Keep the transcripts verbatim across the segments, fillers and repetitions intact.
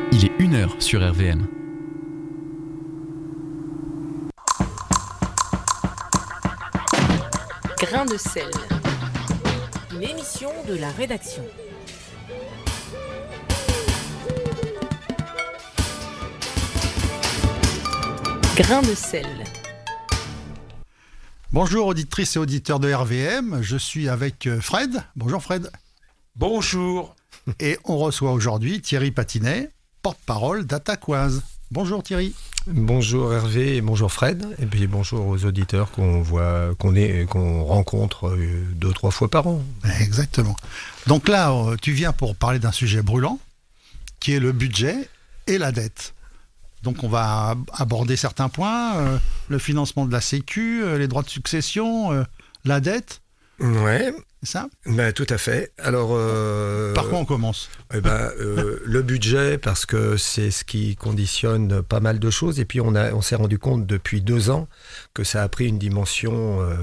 Il est une heure sur R V M. Grain de sel. Une émission de la rédaction. Grain de sel. Bonjour auditrices et auditeurs de R V M, je suis avec Fred. Bonjour Fred. Bonjour. Et on reçoit aujourd'hui Thierry Patinet, porte-parole d'Attaquoise. Bonjour Thierry. Bonjour Hervé et bonjour Fred, et puis bonjour aux auditeurs qu'on voit, qu'on est, qu'on rencontre deux, trois fois par an. Exactement. Donc là, tu viens pour parler d'un sujet brûlant, qui est le budget et la dette. Donc on va aborder certains points, euh, le financement de la Sécu, euh, les droits de succession, euh, la dette. Ouais. C'est ça ? Ben, tout à fait. Alors, euh, par quoi on commence ? eh ben, euh, le budget, parce que c'est ce qui conditionne pas mal de choses. Et puis, on, a, on s'est rendu compte depuis deux ans que ça a pris une dimension euh,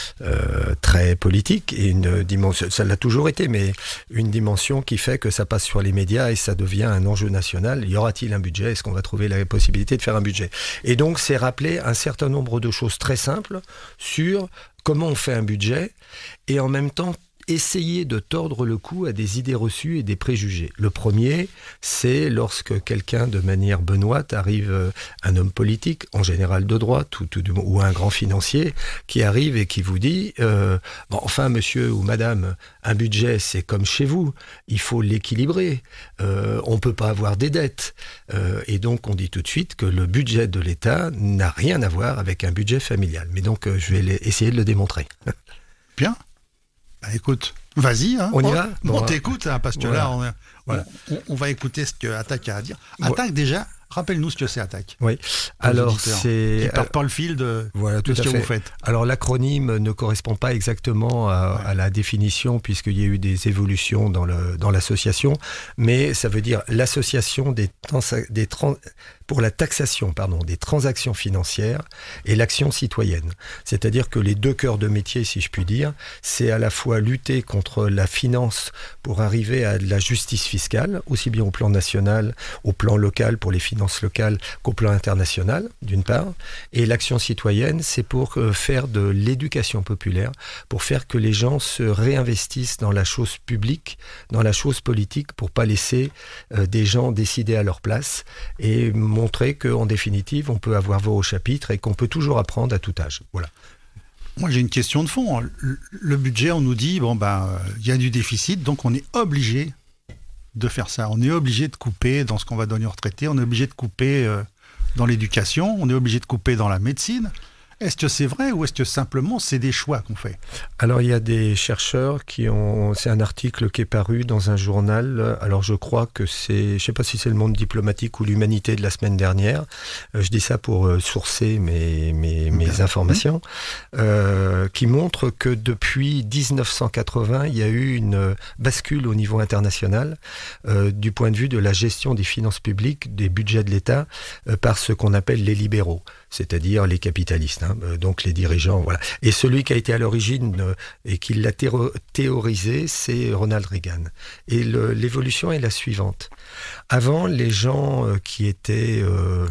euh, très politique. Et une dimension, ça l'a toujours été, mais une dimension qui fait que ça passe sur les médias et ça devient un enjeu national. Y aura-t-il un budget ? Est-ce qu'on va trouver la possibilité de faire un budget ? Et donc, c'est rappeler un certain nombre de choses très simples sur comment on fait un budget et en même temps essayer de tordre le cou à des idées reçues et des préjugés. Le premier, c'est lorsque quelqu'un de manière benoîte arrive, un homme politique, en général de droite, ou, tout, ou un grand financier, qui arrive et qui vous dit euh, « bon, enfin, monsieur ou madame, un budget, c'est comme chez vous, il faut l'équilibrer, euh, on ne peut pas avoir des dettes. Euh, » Et donc, on dit tout de suite que le budget de l'État n'a rien à voir avec un budget familial. Mais donc, euh, je vais essayer de le démontrer. Bien. Bah écoute, vas-y. Hein. On y va ? Bon, bon, on t'écoute, hein, parce que voilà. là, on, voilà. on, on va écouter ce que Attaque a à dire. Attaque, déjà, rappelle-nous ce que c'est Attaque. Oui, alors c'est... Qui ne perd pas le fil de, voilà, de ce que fait. vous faites. Alors l'acronyme ne correspond pas exactement à, ouais. à la définition, puisqu'il y a eu des évolutions dans, le, dans l'association, mais ça veut dire l'association des, trans, des trans, pour la taxation pardon, des transactions financières et l'action citoyenne. C'est-à-dire que les deux cœurs de métier, si je puis dire, c'est à la fois lutter contre la finance pour arriver à de la justice fiscale, aussi bien au plan national, au plan local pour les finances locales qu'au plan international, d'une part. Et l'action citoyenne, c'est pour faire de l'éducation populaire, pour faire que les gens se réinvestissent dans la chose publique, dans la chose politique, pour pas laisser euh, des gens décider à leur place et montrer qu'en définitive, on peut avoir voix au chapitre et qu'on peut toujours apprendre à tout âge. Voilà. Moi, j'ai une question de fond. Le budget, on nous dit, bon, ben, il y a du déficit, donc on est obligé de faire ça. On est obligé de couper dans ce qu'on va donner aux retraités, on est obligé de couper euh, dans l'éducation, on est obligé de couper dans la médecine. Est-ce que c'est vrai ou est-ce que simplement c'est des choix qu'on fait ? Alors il y a des chercheurs qui ont... C'est un article qui est paru dans un journal. Alors je crois que c'est... Je ne sais pas si c'est le Monde diplomatique ou l'Humanité de la semaine dernière. Euh, je dis ça pour euh, sourcer mes, mes, mes informations. Euh, qui montre que depuis dix-neuf cent quatre-vingts, il y a eu une bascule au niveau international euh, du point de vue de la gestion des finances publiques, des budgets de l'État, euh, par ce qu'on appelle les libéraux, c'est-à-dire les capitalistes. Hein. Donc les dirigeants, voilà. Et celui qui a été à l'origine euh, et qui l'a théo- théorisé, c'est Ronald Reagan. Et le, l'évolution est la suivante. Avant, les gens euh, qui étaient... Euh,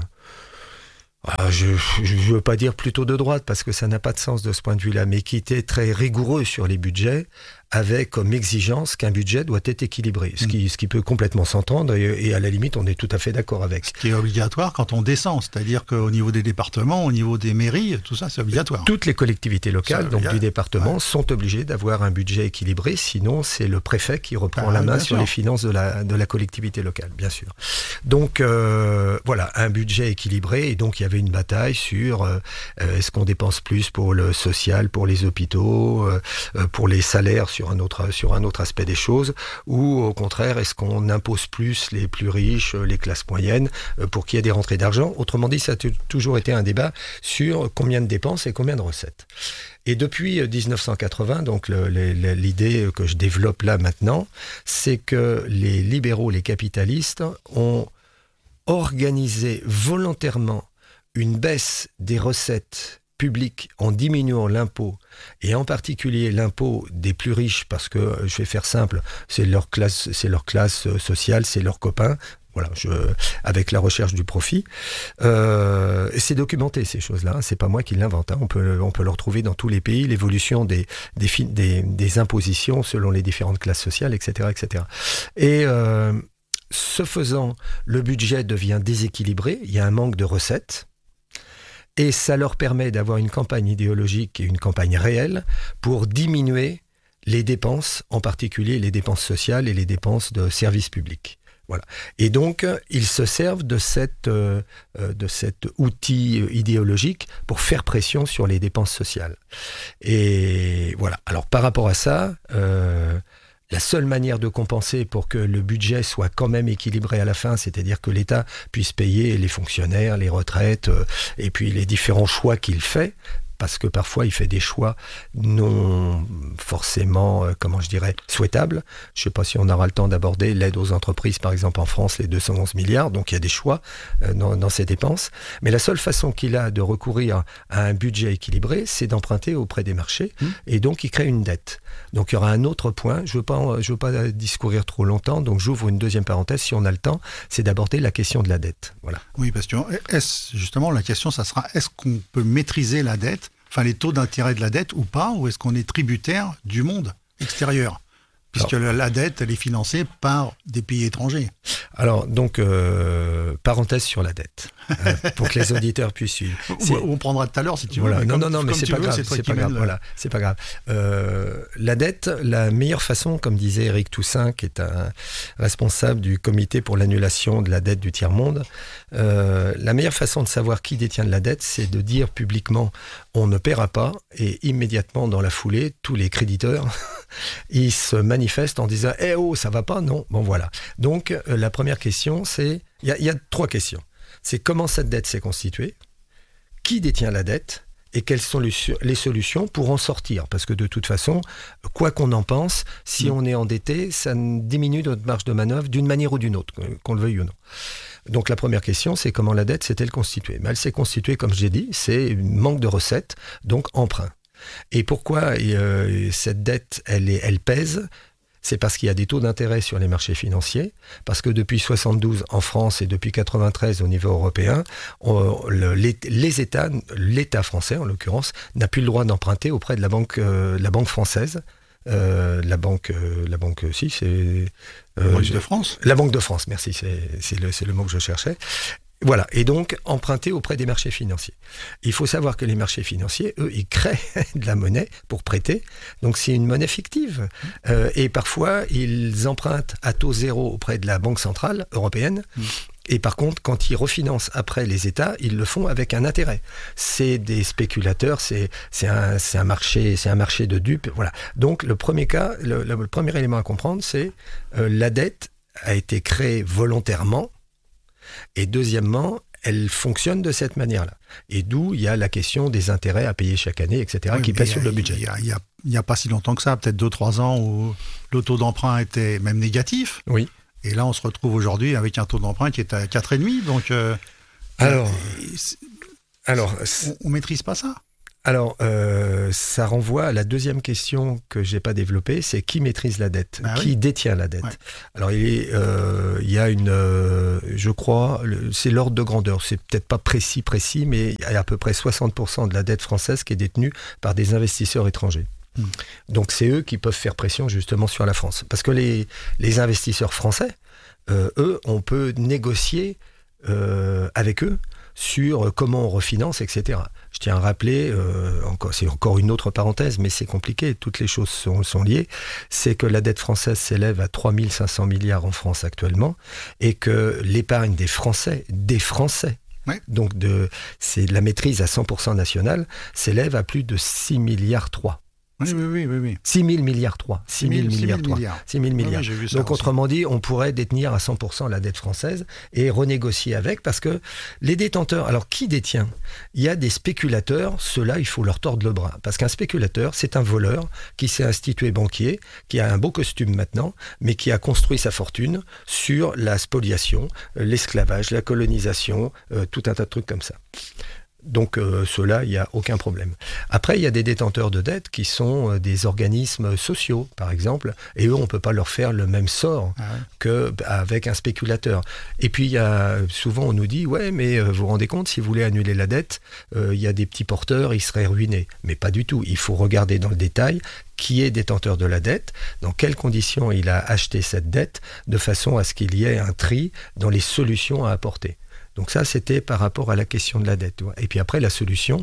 ah, je ne veux pas dire plutôt de droite, parce que ça n'a pas de sens de ce point de vue-là, mais qui étaient très rigoureux sur les budgets, avait comme exigence qu'un budget doit être équilibré, ce qui, ce qui peut complètement s'entendre et, et à la limite on est tout à fait d'accord avec. Ce qui est obligatoire quand on descend, c'est-à-dire qu'au niveau des départements, au niveau des mairies, tout ça c'est obligatoire. Toutes les collectivités locales donc du département ouais. sont obligées d'avoir un budget équilibré, sinon c'est le préfet qui reprend ah, la main sur sûr. les finances de la, de la collectivité locale, bien sûr. Donc euh, voilà, un budget équilibré et donc il y avait une bataille sur euh, est-ce qu'on dépense plus pour le social, pour les hôpitaux, euh, pour les salaires sur un autre, sur un autre aspect des choses, ou au contraire, est-ce qu'on impose plus les plus riches, les classes moyennes, pour qu'il y ait des rentrées d'argent ? Autrement dit, ça a t- toujours été un débat sur combien de dépenses et combien de recettes. Et depuis dix-neuf cent quatre-vingts, donc le, le, l'idée que je développe là maintenant, c'est que les libéraux, les capitalistes, ont organisé volontairement une baisse des recettes publiques en diminuant l'impôt, et en particulier l'impôt des plus riches, parce que, je vais faire simple, c'est leur classe, c'est leur classe sociale, c'est leurs copains. Voilà, je, avec la recherche du profit. Euh, c'est documenté, ces choses-là. Hein, c'est pas moi qui l'invente. Hein. On peut, on peut le retrouver dans tous les pays, l'évolution des, des, des, des impositions selon les différentes classes sociales, et cetera, et cetera. Et euh, ce faisant, le budget devient déséquilibré. Il y a un manque de recettes. Et ça leur permet d'avoir une campagne idéologique et une campagne réelle pour diminuer les dépenses, en particulier les dépenses sociales et les dépenses de services publics. Voilà. Et donc, ils se servent de, cette, euh, de cet outil idéologique pour faire pression sur les dépenses sociales. Et voilà. Alors, par rapport à ça, euh, la seule manière de compenser pour que le budget soit quand même équilibré à la fin, c'est-à-dire que l'État puisse payer les fonctionnaires, les retraites, euh, et puis les différents choix qu'il fait, parce que parfois il fait des choix non forcément, euh, comment je dirais, souhaitables. Je ne sais pas si on aura le temps d'aborder l'aide aux entreprises, par exemple en France, les deux cent onze milliards, donc il y a des choix euh, dans, dans ces dépenses. Mais la seule façon qu'il a de recourir à un budget équilibré, c'est d'emprunter auprès des marchés, mmh. et donc il crée une dette. Donc il y aura un autre point, je ne veux pas, je veux pas discourir trop longtemps, donc j'ouvre une deuxième parenthèse, si on a le temps, c'est d'aborder la question de la dette. Voilà. Oui, parce que est-ce, justement, la question, ça sera, est-ce qu'on peut maîtriser la dette, enfin les taux d'intérêt de la dette ou pas, ou est-ce qu'on est tributaire du monde extérieur ? Puisque alors, la dette, elle est financée par des pays étrangers. Alors, donc, euh, parenthèse sur la dette, euh, pour que les auditeurs puissent suivre. C'est... On prendra tout à l'heure, si tu voilà. veux. Non, comme, non, non, mais c'est pas, veux, grave, c'est, c'est pas grave. Le... Voilà, c'est pas grave. Euh, la dette, la meilleure façon, comme disait Éric Toussaint, qui est un responsable du comité pour l'annulation de la dette du tiers-monde, euh, la meilleure façon de savoir qui détient de la dette, c'est de dire publiquement on ne paiera pas, et immédiatement dans la foulée, tous les créditeurs, ils se manifestent en disant « Eh oh, ça va pas ?» Non, bon voilà. Donc, euh, la première question, c'est... Il y, y a trois questions. C'est comment cette dette s'est constituée, qui détient la dette, et quelles sont les, les solutions pour en sortir. Parce que de toute façon, quoi qu'on en pense, si mmh. on est endetté, ça diminue notre marge de manœuvre d'une manière ou d'une autre, qu'on le veuille ou non. Donc la première question, c'est comment la dette s'est-elle constituée ? Mais elle s'est constituée, comme je l'ai dit, c'est un manque de recettes, donc emprunt. Et pourquoi euh, cette dette, elle, est, elle pèse ? C'est parce qu'il y a des taux d'intérêt sur les marchés financiers, parce que depuis soixante-douze en France et depuis quatre-vingt-treize au niveau européen, on, le, les, les États, l'État français en l'occurrence, n'a plus le droit d'emprunter auprès de la banque, euh, la banque française. Euh, la banque, euh, la banque, si, c'est... Euh, la Banque de France. La Banque de France, merci, c'est, c'est, le, c'est le mot que je cherchais. Voilà, et donc emprunter auprès des marchés financiers. Il faut savoir que les marchés financiers, eux, ils créent de la monnaie pour prêter, donc c'est une monnaie fictive. Euh, et parfois, ils empruntent à taux zéro auprès de la Banque centrale européenne, mmh. et par contre, quand ils refinancent après les États, ils le font avec un intérêt. C'est des spéculateurs, c'est, c'est, un, c'est, un, marché, c'est un marché de dupes, voilà. Donc le premier cas, le, le premier élément à comprendre, c'est euh, la dette a été créée volontairement. Et deuxièmement, elle fonctionne de cette manière-là. Et d'où il y a la question des intérêts à payer chaque année, et cetera, oui, qui pèsent sur le budget. Il n'y a, a, a pas si longtemps que ça, peut-être deux trois ans, où le taux d'emprunt était même négatif. Oui. Et là, on se retrouve aujourd'hui avec un taux d'emprunt qui est à quatre virgule cinq. Donc, euh, alors, alors on ne maîtrise pas ça. Alors, euh, ça renvoie à la deuxième question que je n'ai pas développée, c'est qui maîtrise la dette, bah qui oui. détient la dette. Ouais. Alors, il, est, euh, il y a une, euh, je crois, le, c'est l'ordre de grandeur, c'est peut-être pas précis, précis, mais il y a à peu près soixante pour cent de la dette française qui est détenue par des investisseurs étrangers. Mmh. Donc, c'est eux qui peuvent faire pression justement sur la France. Parce que les, les investisseurs français, euh, eux, on peut négocier euh, avec eux sur comment on refinance, et cetera. Je tiens à rappeler, euh, encore, c'est encore une autre parenthèse, mais c'est compliqué, toutes les choses sont, sont liées, c'est que la dette française s'élève à trois mille cinq cents milliards en France actuellement, et que l'épargne des Français, des Français, ouais. donc de, c'est de la maîtrise à cent pour cent nationale, s'élève à plus de six milliards trois. Oui, oui, oui, oui. six mille milliards trois. six mille milliards trois. six mille milliards. Oui, oui, donc, autrement dit, on pourrait détenir à cent pour cent la dette française et renégocier avec, parce que les détenteurs, alors qui détient ? Il y a des spéculateurs, ceux-là, il faut leur tordre le bras. Parce qu'un spéculateur, c'est un voleur qui s'est institué banquier, qui a un beau costume maintenant, mais qui a construit sa fortune sur la spoliation, l'esclavage, la colonisation, euh, tout un tas de trucs comme ça. Donc euh, ceux-là, il n'y a aucun problème. Après, il y a des détenteurs de dettes qui sont euh, des organismes sociaux, par exemple, et eux, on ne peut pas leur faire le même sort ah ouais. qu'avec un spéculateur. Et puis, il y a, souvent, on nous dit, ouais, mais euh, vous vous rendez compte, si vous voulez annuler la dette, euh, il y a des petits porteurs, ils seraient ruinés. Mais pas du tout. Il faut regarder dans le détail qui est détenteur de la dette, dans quelles conditions il a acheté cette dette, de façon à ce qu'il y ait un tri dans les solutions à apporter. Donc ça, c'était par rapport à la question de la dette. Et puis après, la solution,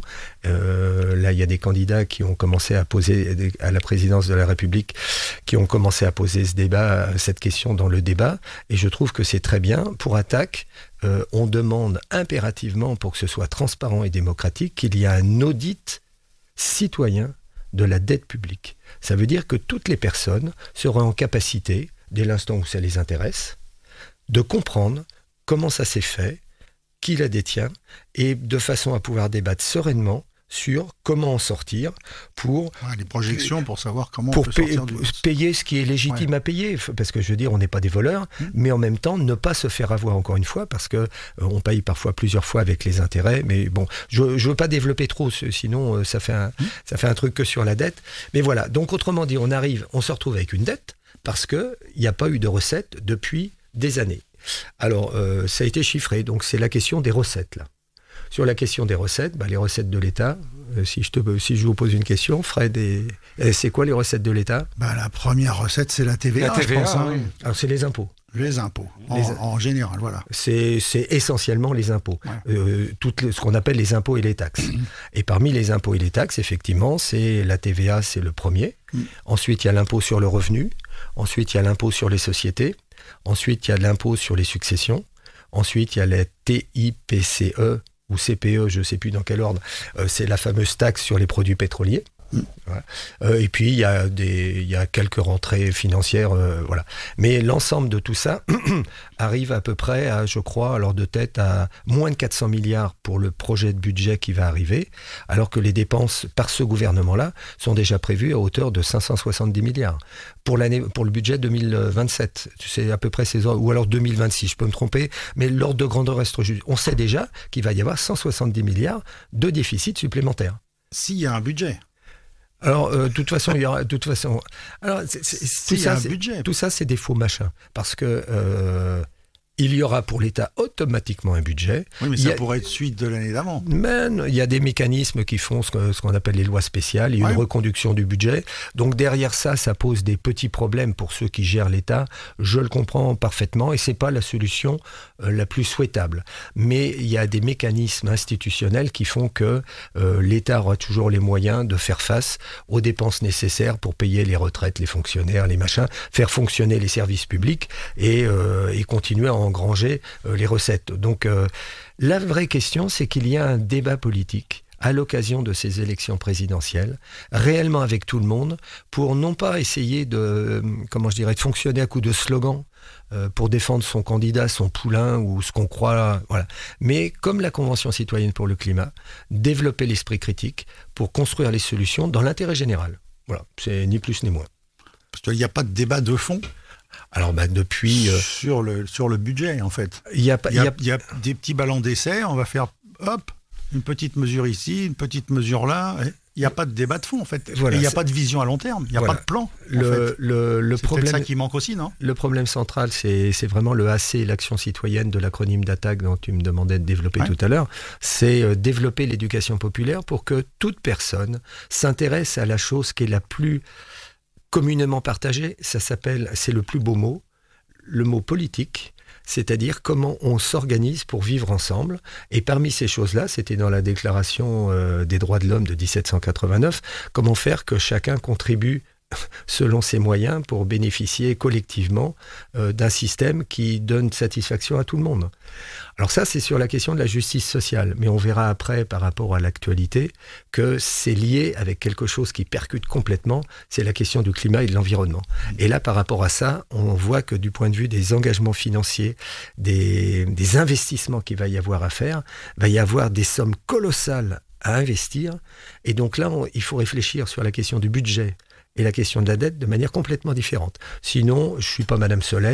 euh, là, il y a des candidats qui ont commencé à poser, à la présidence de la République, qui ont commencé à poser ce débat, cette question dans le débat. Et je trouve que c'est très bien. Pour Attac, euh, on demande impérativement, pour que ce soit transparent et démocratique, qu'il y ait un audit citoyen de la dette publique. Ça veut dire que toutes les personnes seront en capacité, dès l'instant où ça les intéresse, de comprendre comment ça s'est fait, qui la détient, et de façon à pouvoir débattre sereinement sur comment en sortir pour... Ouais, les projections pour savoir comment pour on peut payer, sortir du... payer ce qui est légitime ouais. à payer, parce que je veux dire, on n'est pas des voleurs, mmh. mais en même temps, ne pas se faire avoir encore une fois, parce qu'on euh, paye parfois plusieurs fois avec les intérêts, mais bon, je ne veux pas développer trop, sinon euh, ça, fait un, mmh. ça fait un truc que sur la dette. Mais voilà, donc autrement dit, on arrive, on se retrouve avec une dette, parce qu'il n'y a pas eu de recettes depuis des années. Alors, euh, ça a été chiffré, donc c'est la question des recettes, là. Sur la question des recettes, bah, les recettes de l'État, euh, si, je te, si je vous pose une question, Fred, et, et c'est quoi les recettes de l'État ? Bah, la première recette, c'est la T V A, la T V A, je pense. Hein. Oui. Alors, c'est les impôts. Les impôts, en, les, en général, voilà. C'est, c'est essentiellement les impôts, ouais. euh, toutes les, ce qu'on appelle les impôts et les taxes. Et parmi les impôts et les taxes, effectivement, c'est la T V A, c'est le premier. Mm. Ensuite, il y a l'impôt sur le revenu. Ensuite, il y a l'impôt sur les sociétés. Ensuite, il y a l'impôt sur les successions. Ensuite, il y a la T I P C E ou C P E, je ne sais plus dans quel ordre. Euh, c'est la fameuse taxe sur les produits pétroliers. Mmh. Voilà. Euh, et puis, il y a des, il y a quelques rentrées financières. Euh, voilà. Mais l'ensemble de tout ça arrive à peu près à, je crois, alors de tête, à moins de quatre cents milliards pour le projet de budget qui va arriver, alors que les dépenses par ce gouvernement-là sont déjà prévues à hauteur de cinq cent soixante-dix milliards. Pour, l'année, pour le budget deux mille vingt-sept, c'est à peu près ces ordres, ou alors deux mille vingt-six, je peux me tromper, mais l'ordre de grandeur reste juste. On sait déjà qu'il va y avoir cent soixante-dix milliards de déficit supplémentaire. S'il y a un budget. Alors, de euh, toute façon, il y aura, de toute façon, alors, c'est, c'est, tout, ça, c'est, budget. tout ça, c'est des faux machins, parce que euh, il y aura pour l'État automatiquement un budget. Oui, mais ça a, pourrait être suite de l'année d'avant. Mais il y a des mécanismes qui font ce, que, ce qu'on appelle les lois spéciales. Il y a ouais. une reconduction du budget. Donc derrière ça, ça pose des petits problèmes pour ceux qui gèrent l'État. Je le comprends parfaitement et c'est pas la solution euh, la plus souhaitable. Mais il y a des mécanismes institutionnels qui font que euh, l'État aura toujours les moyens de faire face aux dépenses nécessaires pour payer les retraites, les fonctionnaires, les machins, faire fonctionner les services publics et, euh, et continuer à engranger euh, les recettes. Donc euh, la vraie question, c'est qu'il y a un débat politique à l'occasion de ces élections présidentielles, réellement avec tout le monde, pour non pas essayer de, euh, comment je dirais, de fonctionner à coup de slogan euh, pour défendre son candidat, son poulain ou ce qu'on croit, voilà. Mais comme la Convention citoyenne pour le climat, développer l'esprit critique pour construire les solutions dans l'intérêt général. Voilà, c'est ni plus ni moins. Parce qu'il n'y a pas de débat de fond. Alors, bah, depuis... Euh, sur, le, sur le budget, en fait. Il y a, il y a, y a, y a des petits ballons d'essai, on va faire, hop, une petite mesure ici, une petite mesure là. Il n'y a pas de débat de fond, en fait. Voilà, il n'y a pas de vision à long terme, il n'y a voilà. pas de plan. Le, en fait. le, le c'est problème, peut-être ça qui manque aussi, non ? Le problème central, c'est, c'est vraiment le A C, l'action citoyenne de l'acronyme d'Attac dont tu me demandais de développer ouais. tout à l'heure. C'est euh, développer l'éducation populaire pour que toute personne s'intéresse à la chose qui est la plus communément partagée. Ça s'appelle, c'est le plus beau mot, le mot politique. C'est-à-dire comment on s'organise pour vivre ensemble. Et parmi ces choses-là, c'était dans la Déclaration euh, des droits de l'homme de dix-sept cent quatre-vingt-neuf, comment faire que chacun contribue selon ses moyens pour bénéficier collectivement euh, d'un système qui donne satisfaction à tout le monde. Alors ça, c'est sur la question de la justice sociale, mais on verra après par rapport à l'actualité que c'est lié avec quelque chose qui percute complètement, c'est la question du climat et de l'environnement. Et là, par rapport à ça, on voit que du point de vue des engagements financiers, des, des investissements qu'il va y avoir à faire, va y avoir des sommes colossales à investir, et donc là, on, il faut réfléchir sur la question du budget et la question de la dette de manière complètement différente. Sinon, je ne suis pas Madame Soleil,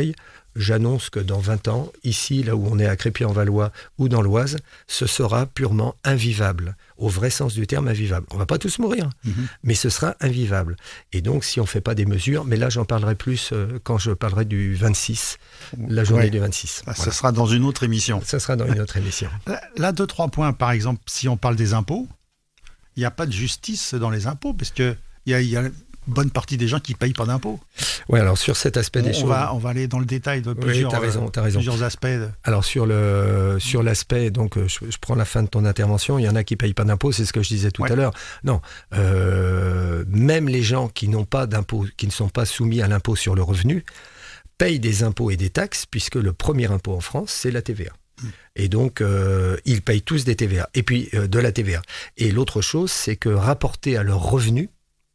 j'annonce que dans vingt ans, ici, là où on est à Crépy-en-Valois ou dans l'Oise, ce sera purement invivable, au vrai sens du terme invivable. On ne va pas tous mourir, mm-hmm. mais ce sera invivable. Et donc, si on ne fait pas des mesures, mais là, j'en parlerai plus euh, quand je parlerai du vingt-six, la journée ouais. du vingt-six. Bah, voilà. Ça sera dans une autre émission. Ça sera dans une autre émission. Là, deux, trois points. Par exemple, si on parle des impôts, il n'y a pas de justice dans les impôts, parce qu'il y a... Y a bonne partie des gens qui ne payent pas d'impôts. Oui, alors sur cet aspect on, des on choses... Va, on va aller dans le détail de plusieurs, oui, t'as raison, t'as raison. plusieurs aspects. De... Alors sur, le, sur l'aspect, donc je, je prends la fin de ton intervention, il y en a qui ne payent pas d'impôts, c'est ce que je disais tout ouais. à l'heure. Non, euh, même les gens qui n'ont pas d'impôts, qui ne sont pas soumis à l'impôt sur le revenu, payent des impôts et des taxes, puisque le premier impôt en France, c'est la T V A. Et donc, euh, ils payent tous des T V A, et puis euh, de la T V A. Et l'autre chose, c'est que rapporté à leurs revenus,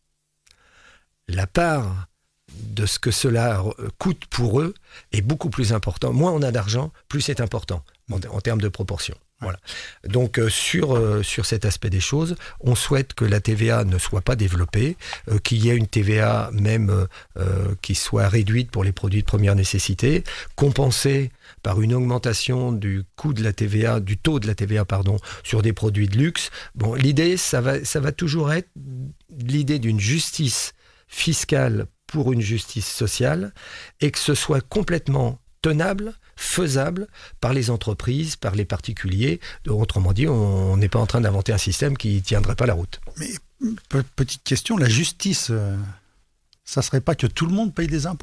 la part de ce que cela coûte pour eux est beaucoup plus important. Moins on a d'argent, plus c'est important en, en termes de proportion. Voilà. Donc euh, sur, euh, sur cet aspect des choses, on souhaite que la T V A ne soit pas développée, euh, qu'il y ait une T V A même euh, qui soit réduite pour les produits de première nécessité, compensée par une augmentation du coût de la T V A, du taux de la T V A pardon, sur des produits de luxe. Bon, l'idée, ça va, ça va toujours être l'idée d'une justice fiscale pour une justice sociale et que ce soit complètement tenable, faisable par les entreprises, par les particuliers. Autrement dit, on n'est pas en train d'inventer un système qui ne tiendrait pas la route. Mais petite question, la justice, euh, ça ne serait pas que tout le monde paye des impôts ?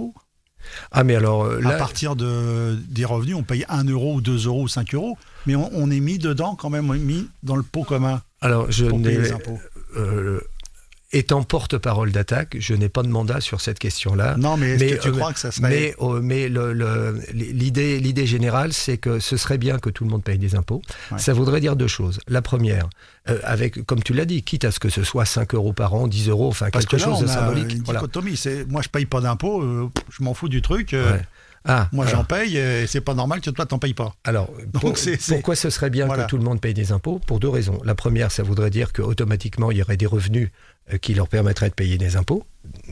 Ah mais alors là... À partir de, des revenus, on paye un euro ou deux euros ou cinq euros, mais on, on est mis dedans quand même, on est mis dans le pot commun. Alors je pour payer n'ai... les impôts. Euh, Étant porte-parole d'Attaque, je n'ai pas de mandat sur cette question-là. Non, mais est-ce mais, que tu euh, crois que ça serait... Mais, euh, mais le, le, l'idée, l'idée générale, c'est que ce serait bien que tout le monde paye des impôts. Ouais. Ça voudrait dire deux choses. La première, euh, avec, comme tu l'as dit, quitte à ce que ce soit cinq euros par an, dix euros, enfin Parce quelque que là, chose de on a symbolique. Une voilà. dichotomie, c'est moi je paye pas d'impôts, euh, je m'en fous du truc. Euh, ouais. Ah, moi alors, j'en paye et c'est pas normal que toi t'en payes pas. Alors Donc, pour, c'est, c'est... pourquoi ce serait bien voilà. que tout le monde paye des impôts ? Pour deux raisons. La première, ça voudrait dire qu'automatiquement il y aurait des revenus euh, qui leur permettraient de payer des impôts.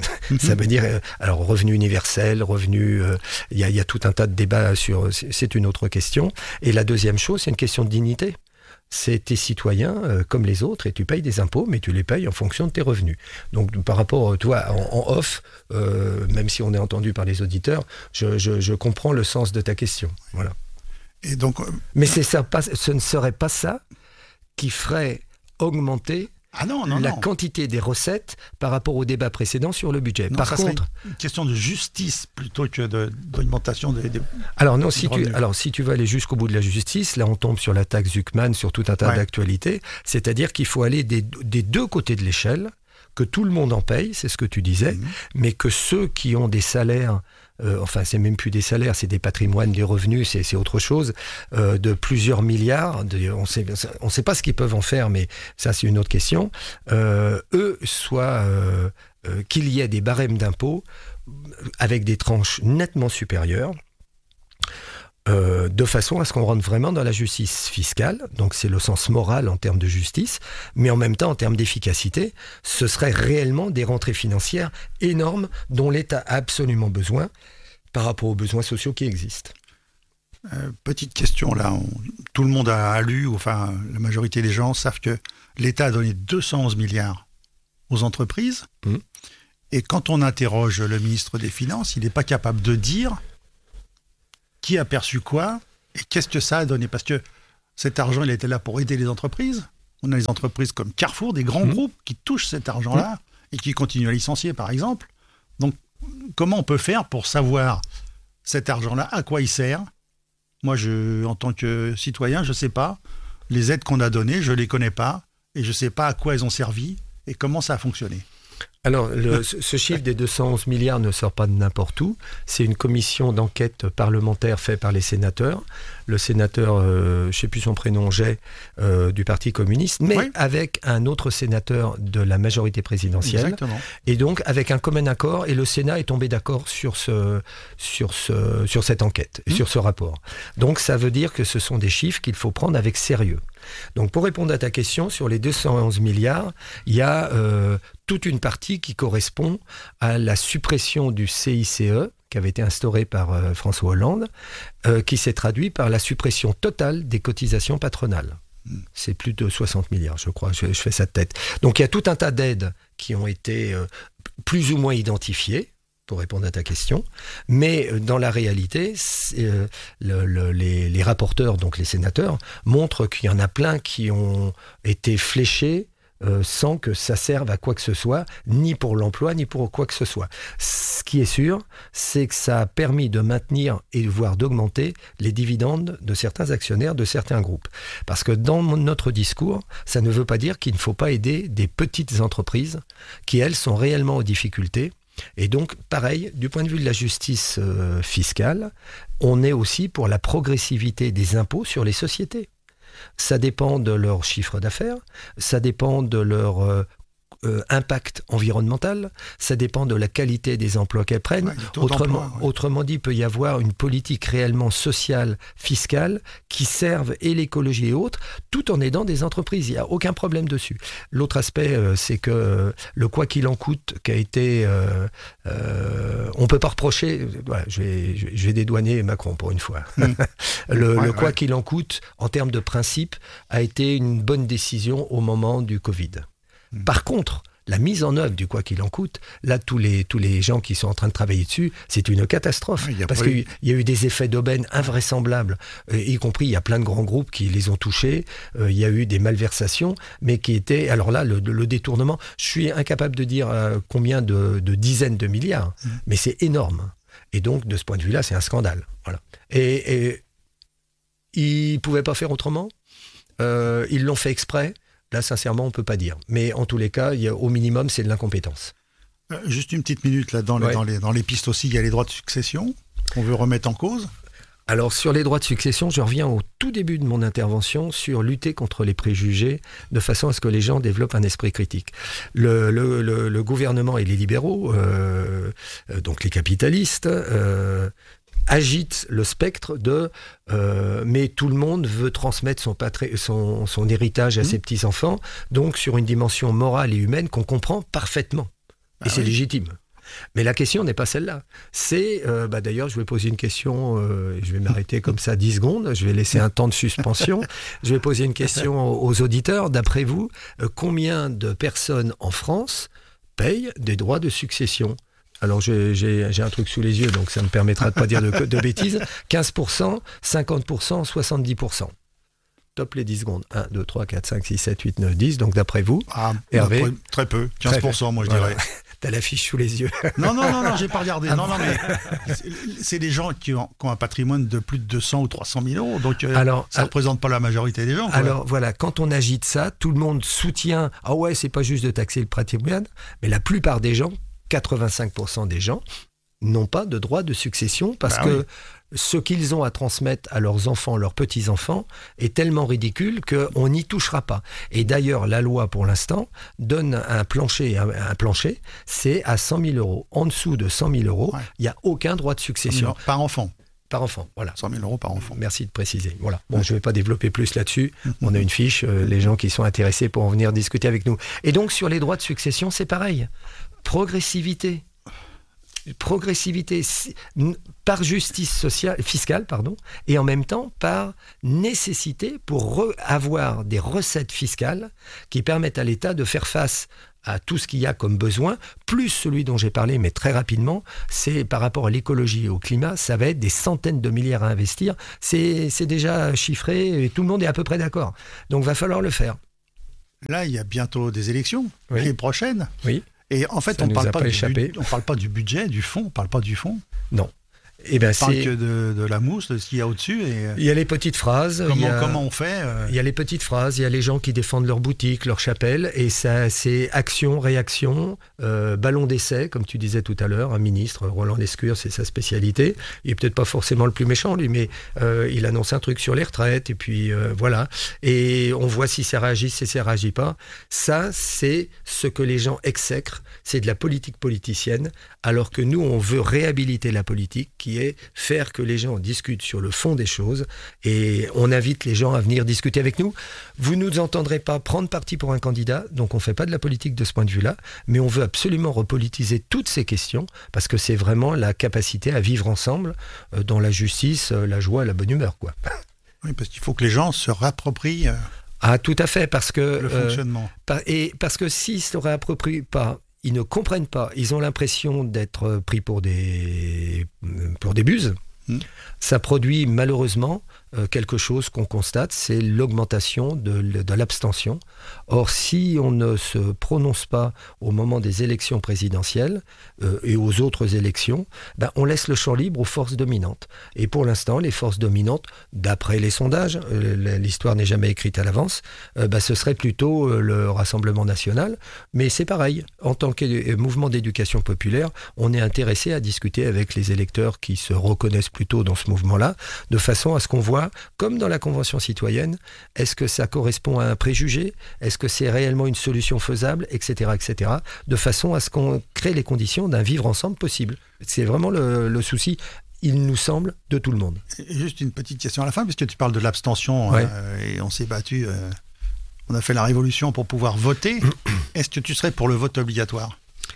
Ça veut dire, euh, alors revenu universel, revenu, il euh, y, y a tout un tas de débats sur, c'est, c'est une autre question. Et la deuxième chose, c'est une question de dignité. C'est tes citoyens euh, comme les autres et tu payes des impôts, mais tu les payes en fonction de tes revenus. Donc par rapport, toi, en, en off, euh, même si on est entendu par les auditeurs, je, je, je comprends le sens de ta question. Voilà. Et donc, euh... Mais c'est ça, pas, ce ne serait pas ça qui ferait augmenter Ah non, non, la non. quantité des recettes par rapport au débat précédent sur le budget. Non, par ça contre, une question de justice plutôt que de, d'augmentation des, des alors non, si des tu, alors si tu veux aller jusqu'au bout de la justice, là on tombe sur la taxe Zuckman, sur tout un tas ouais. d'actualités. C'est-à-dire qu'il faut aller des, des deux côtés de l'échelle, que tout le monde en paye, c'est ce que tu disais, mmh. mais que ceux qui ont des salaires, euh, enfin c'est même plus des salaires, c'est des patrimoines, des revenus, c'est, c'est autre chose, euh, de plusieurs milliards, de, on sait, on sait pas ce qu'ils peuvent en faire, mais ça c'est une autre question, euh, eux soient, euh, euh, qu'il y ait des barèmes d'impôts avec des tranches nettement supérieures, Euh, de façon à ce qu'on rentre vraiment dans la justice fiscale, donc c'est le sens moral en termes de justice, mais en même temps en termes d'efficacité, ce serait réellement des rentrées financières énormes dont l'État a absolument besoin par rapport aux besoins sociaux qui existent. Euh, petite question là, on, tout le monde a lu, enfin la majorité des gens savent que l'État a donné deux cent onze milliards aux entreprises, mmh. et quand on interroge le ministre des Finances, il n'est pas capable de dire qui a perçu quoi et qu'est-ce que ça a donné. Parce que cet argent, il était là pour aider les entreprises. On a des entreprises comme Carrefour, des grands mmh. groupes qui touchent cet argent-là mmh. et qui continuent à licencier, par exemple. Donc, comment on peut faire pour savoir cet argent-là, à quoi il sert ? Moi, je, en tant que citoyen, je ne sais pas. Les aides qu'on a données, je ne les connais pas et je ne sais pas à quoi elles ont servi et comment ça a fonctionné. Alors, le, ce chiffre des deux cent onze milliards ne sort pas de n'importe où. C'est une commission d'enquête parlementaire faite par les sénateurs. Le sénateur, euh, je ne sais plus son prénom, Jay, euh, du Parti communiste, mais oui. avec un autre sénateur de la majorité présidentielle. Exactement. Et donc, avec un commun accord, et le Sénat est tombé d'accord sur, ce, sur, ce, sur cette enquête, mmh. sur ce rapport. Donc, ça veut dire que ce sont des chiffres qu'il faut prendre avec sérieux. Donc, pour répondre à ta question, sur les deux cent onze milliards, il y a euh, toute une partie outil qui correspond à la suppression du C I C E, qui avait été instauré par euh, François Hollande, euh, qui s'est traduit par la suppression totale des cotisations patronales. C'est plus de soixante milliards, je crois, je, je fais ça de tête. Donc il y a tout un tas d'aides qui ont été euh, plus ou moins identifiées, pour répondre à ta question, mais euh, dans la réalité, euh, le, le, les, les rapporteurs, donc les sénateurs, montrent qu'il y en a plein qui ont été fléchés Euh, sans que ça serve à quoi que ce soit, ni pour l'emploi, ni pour quoi que ce soit. Ce qui est sûr, c'est que ça a permis de maintenir et voire d'augmenter les dividendes de certains actionnaires, de certains groupes. Parce que dans notre discours, ça ne veut pas dire qu'il ne faut pas aider des petites entreprises qui, elles, sont réellement en difficulté. Et donc, pareil, du point de vue de la justice euh, fiscale, on est aussi pour la progressivité des impôts sur les sociétés. Ça dépend de leur chiffre d'affaires, ça dépend de leur euh, euh, impact environnemental, ça dépend de la qualité des emplois qu'elles prennent. Ouais, autrement, ouais. autrement dit, il peut y avoir une politique réellement sociale, fiscale, qui serve et l'écologie et autres, tout en aidant des entreprises. Il n'y a aucun problème dessus. L'autre aspect, euh, c'est que euh, le quoi qu'il en coûte, qui a été... Euh, euh, on ne peut pas reprocher... Voilà, je vais, je vais dédouaner Macron pour une fois. Mmh. le, ouais, le quoi ouais. qu'il en coûte, en termes de principe, a été une bonne décision au moment du Covid. Mmh. Par contre, la mise en œuvre du quoi qu'il en coûte, là, tous les, tous les gens qui sont en train de travailler dessus, c'est une catastrophe. Oui, parce qu'il y a eu des effets d'aubaine invraisemblables, euh, y compris, il y a plein de grands groupes qui les ont touchés, euh, il y a eu des malversations, mais qui étaient... Alors là, le, le détournement, je suis incapable de dire euh, combien de, de dizaines de milliards, mmh. mais c'est énorme. Et donc, de ce point de vue-là, c'est un scandale. Voilà. Et, et ils ne pouvaient pas faire autrement. Euh, ils l'ont fait exprès. Là, sincèrement, on ne peut pas dire. Mais en tous les cas, il y a, au minimum, c'est de l'incompétence. Euh, juste une petite minute, là, dans les, ouais. dans, les, dans les pistes aussi, il y a les droits de succession qu'on veut remettre en cause. Alors, sur les droits de succession, je reviens au tout début de mon intervention sur lutter contre les préjugés, de façon à ce que les gens développent un esprit critique. Le, le, le, le gouvernement et les libéraux, euh, donc les capitalistes... Euh, agite le spectre de euh, mais tout le monde veut transmettre son, patri- son, son héritage à mmh. ses petits-enfants, donc sur une dimension morale et humaine qu'on comprend parfaitement. Ah et oui. c'est légitime. Mais la question n'est pas celle-là. C'est, euh, bah d'ailleurs, je vais poser une question, euh, je vais m'arrêter comme ça dix secondes, je vais laisser un temps de suspension, je vais poser une question aux, aux auditeurs. D'après vous, euh, combien de personnes en France payent des droits de succession ? Alors, j'ai, j'ai, j'ai un truc sous les yeux, donc ça me permettra de ne pas dire de, de bêtises. quinze pour cent, cinquante pour cent, soixante-dix pour cent. Top les dix secondes. un, deux, trois, quatre, cinq, six, sept, huit, neuf, dix. Donc, d'après vous, ah, Hervé, très peu. quinze pour cent, moi, je voilà. dirais. T'as l'affiche sous les yeux. Non, non, non, non, j'ai pas regardé. Ah, non, non, mais c'est, c'est des gens qui ont, qui ont un patrimoine de plus de deux cents ou trois cent mille euros. Donc, alors, ça ne représente pas la majorité des gens. Quoi. Alors, voilà, quand on agite ça, tout le monde soutient. Ah ouais, c'est pas juste de taxer le patrimoine, mais la plupart des gens, quatre-vingt-cinq pour cent des gens n'ont pas de droit de succession parce bah que oui. ce qu'ils ont à transmettre à leurs enfants, leurs petits-enfants, est tellement ridicule qu'on n'y touchera pas. Et d'ailleurs, la loi, pour l'instant, donne un plancher. Un, un plancher, c'est à cent mille euros. En dessous de cent mille euros, il ouais. n'y a aucun droit de succession. Par enfant. Par enfant, voilà. cent mille euros par enfant. Merci de préciser. Voilà. Bon, ouais. je ne vais pas développer plus là-dessus. On a une fiche. Euh, les gens qui sont intéressés pourront venir discuter avec nous. Et donc, sur les droits de succession, c'est pareil. Progressivité. Progressivité par justice sociale, fiscale, pardon, et en même temps par nécessité pour re- avoir des recettes fiscales qui permettent à l'État de faire face à tout ce qu'il y a comme besoin, plus celui dont j'ai parlé, mais très rapidement, c'est par rapport à l'écologie et au climat, ça va être des centaines de milliards à investir. C'est, c'est déjà chiffré et tout le monde est à peu près d'accord. Donc, il va falloir le faire. Là, il y a bientôt des élections, oui. les prochaines. Oui. Et en fait, ça on ne parle, pas du, on parle pas du budget, du fond, on ne parle pas du fond. Non. Eh ben, on parle c'est... que de, de la mousse, de ce qu'il y a au-dessus. Et... Il y a les petites phrases. Comment, il y a... comment on fait euh... Il y a les petites phrases, il y a les gens qui défendent leur boutique, leur chapelle, et ça, c'est action, réaction, euh, ballon d'essai, comme tu disais tout à l'heure, un ministre, Roland Lescure, c'est sa spécialité. Il est peut-être pas forcément le plus méchant, lui, mais euh, il annonce un truc sur les retraites, et puis euh, voilà. Et on voit si ça réagit, si ça réagit pas. Ça, c'est ce que les gens exècrent, c'est de la politique politicienne, alors que nous, on veut réhabiliter la politique qui qui est faire que les gens discutent sur le fond des choses, et on invite les gens à venir discuter avec nous. Vous ne nous entendrez pas prendre parti pour un candidat, donc on ne fait pas de la politique de ce point de vue-là, mais on veut absolument repolitiser toutes ces questions, parce que c'est vraiment la capacité à vivre ensemble euh, dans la justice, euh, la joie, la bonne humeur, quoi. Oui, parce qu'il faut que les gens se réapproprient euh, Ah, tout à fait, parce que... le fonctionnement. Euh, par, et parce que s'ils ne se réapproprient pas, ils ne comprennent pas, ils ont l'impression d'être pris pour des, pour des buses. Mmh. Ça produit malheureusement euh, quelque chose qu'on constate, c'est l'augmentation de, de l'abstention. Or, si on ne se prononce pas au moment des élections présidentielles euh, et aux autres élections, ben, on laisse le champ libre aux forces dominantes. Et pour l'instant, les forces dominantes, d'après les sondages, euh, l'histoire n'est jamais écrite à l'avance, euh, ben, ce serait plutôt euh, le Rassemblement national. Mais c'est pareil, en tant que mouvement d'éducation populaire, on est intéressé à discuter avec les électeurs qui se reconnaissent plutôt dans ce mouvement-là, de façon à ce qu'on voit, comme dans la Convention citoyenne, est-ce que ça correspond à un préjugé ? Est-ce que c'est réellement une solution faisable, et cetera, et cetera, de façon à ce qu'on crée les conditions d'un vivre ensemble possible. C'est vraiment le, le souci, il nous semble, de tout le monde. Et juste une petite question à la fin, puisque tu parles de l'abstention, ouais. euh, et on s'est battu, euh, on a fait la révolution pour pouvoir voter. Est-ce que tu serais pour le vote obligatoire ?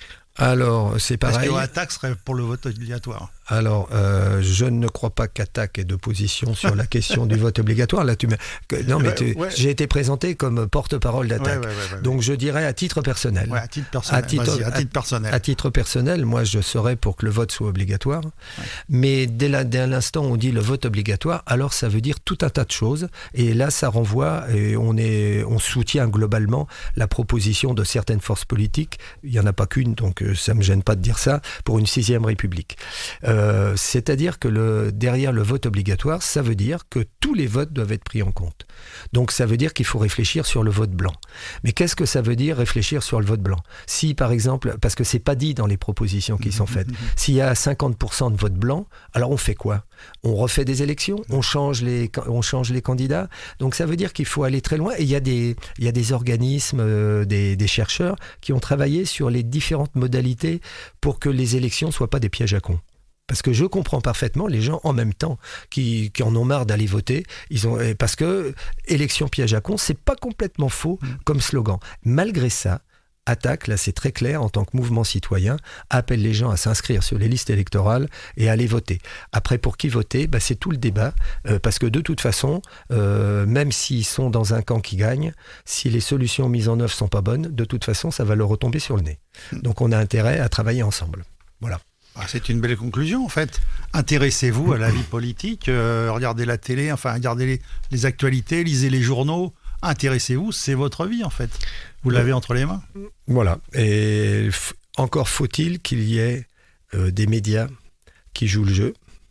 Alors, c'est pareil. Est-ce que Attaque serait pour le vote obligatoire ? Alors, euh, je ne crois pas qu'Attaque ait de position sur la question du vote obligatoire. Là, tu me... Non, mais tu... ouais. J'ai été présenté comme porte-parole d'Attaque. Ouais, ouais, ouais, ouais, Donc, ouais. je dirais à titre personnel. Ouais, à titre personnel. À titre, à titre personnel. À, à titre personnel, moi, je serais pour que le vote soit obligatoire. Ouais. Mais dès, la, dès l'instant où on dit le vote obligatoire, alors ça veut dire tout un tas de choses. Et là, ça renvoie, et on, est, on soutient globalement la proposition de certaines forces politiques. Il n'y en a pas qu'une, donc ça ne me gêne pas de dire ça, pour une sixième République. Euh, Euh, c'est-à-dire que le, derrière le vote obligatoire, ça veut dire que tous les votes doivent être pris en compte. Donc ça veut dire qu'il faut réfléchir sur le vote blanc. Mais qu'est-ce que ça veut dire réfléchir sur le vote blanc ? Si par exemple, parce que c'est pas dit dans les propositions qui sont faites, s'il y a cinquante pour cent de vote blanc, alors on fait quoi ? On refait des élections ? On change les, on change les candidats ? Donc ça veut dire qu'il faut aller très loin. Et il y a des, il y a des organismes, euh, des, des chercheurs qui ont travaillé sur les différentes modalités pour que les élections ne soient pas des pièges à cons. Parce que je comprends parfaitement les gens en même temps qui, qui en ont marre d'aller voter. Ils ont, parce que élection piège à con, c'est pas complètement faux mmh. comme slogan. Malgré ça, Attaque, là c'est très clair, en tant que mouvement citoyen, appelle les gens à s'inscrire sur les listes électorales et à aller voter. Après, pour qui voter ? Bah, c'est tout le débat, euh, parce que de toute façon, euh, même s'ils sont dans un camp qui gagne, si les solutions mises en œuvre sont pas bonnes, de toute façon, ça va leur retomber sur le nez. Donc on a intérêt à travailler ensemble. Voilà. C'est une belle conclusion, en fait. Intéressez-vous à la vie politique, euh, regardez la télé, enfin, regardez les, les actualités, lisez les journaux, intéressez-vous, c'est votre vie, en fait. Vous l'avez entre les mains. Voilà. Et f- encore faut-il qu'il y ait euh, des médias qui jouent le jeu.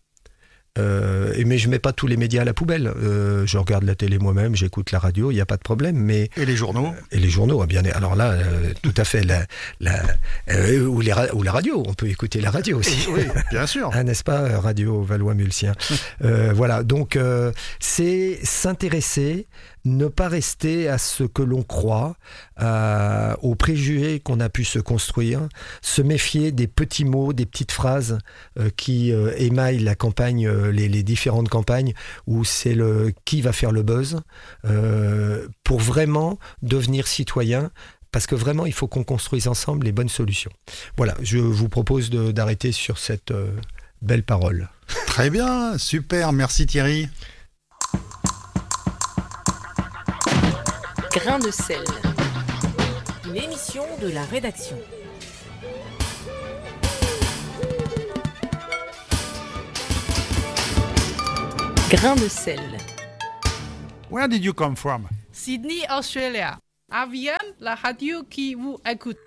Euh, mais je mets pas tous les médias à la poubelle. Euh, je regarde la télé moi-même, j'écoute la radio, il n'y a pas de problème. Mais et les journaux. Et les journaux, bien. Alors là, euh, tout à fait. La, la, euh, ou, les ra- ou la radio, on peut écouter la radio aussi. Oui, bien sûr. hein, n'est-ce pas, Radio Valois-Mulsien. euh, Voilà. Donc, euh, c'est s'intéresser. Ne pas rester à ce que l'on croit, à, aux préjugés qu'on a pu se construire, se méfier des petits mots, des petites phrases euh, qui euh, émaillent la campagne, euh, les, les différentes campagnes, où c'est le qui va faire le buzz, euh, pour vraiment devenir citoyen. Parce que vraiment, il faut qu'on construise ensemble les bonnes solutions. Voilà, je vous propose de, d'arrêter sur cette euh, belle parole. Très bien, super, merci Thierry. Grain de sel, une émission de la rédaction. Grain de sel. Where did you come from? Sydney, Australia. À Vienne, la radio qui vous écoute.